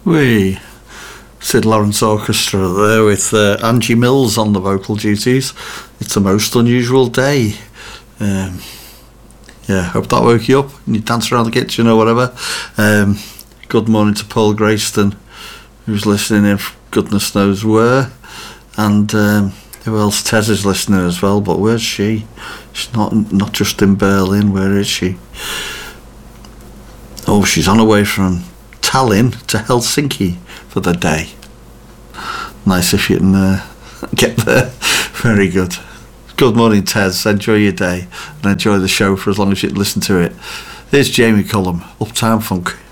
We Sid Lawrence Orchestra there with Angie Mills on the vocal duties. It's a most unusual day. Hope that woke you up and you dance around the kitchen or whatever. Good morning to Paul Grayston, who's listening in goodness knows where. And who else? Tez is listening as well, but where's she? She's not just in Berlin. Where is she? Oh, she's on her way from Tallinn to Helsinki for the day. Nice if you can get there. Very good. Good morning, Tez. Enjoy your day and enjoy the show for as long as you can listen to it. Here's Jamie Cullum, Uptown Funk.